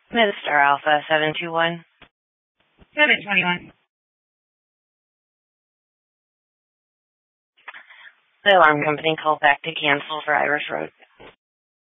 Midstar Alpha 721. 721. The alarm company called back to cancel for Irish Road.